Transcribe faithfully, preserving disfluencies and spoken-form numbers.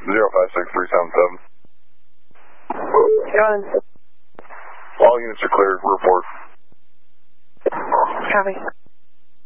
zero five six three seven seven. Got it. All units are cleared. Report. Copy.